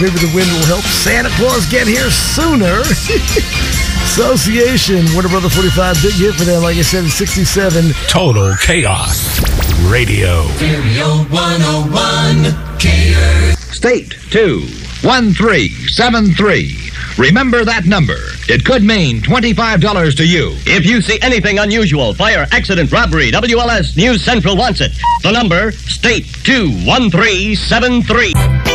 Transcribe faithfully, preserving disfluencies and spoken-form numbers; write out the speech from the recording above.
Maybe the wind will help Santa Claus get here sooner. Association, Warner Brother forty-five, big hit for them, like I said, in sixty-seven. Total Chaos Radio. Stereo one oh one, K R. State two one three seven three. Remember that number. It could mean twenty-five dollars to you. If you see anything unusual, fire, accident, robbery, W L S News Central wants it. The number, State two one three seven three.